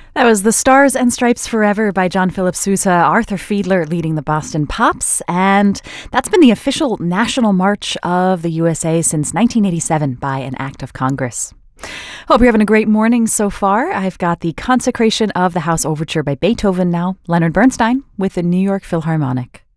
That was The Stars and Stripes Forever by John Philip Sousa, Arthur Fiedler leading the Boston Pops. And that's been the official national march of the USA since 1987 by an act of Congress. Hope you're having a great morning so far. I've got the Consecration of the House Overture by Beethoven now. Leonard Bernstein with the New York Philharmonic.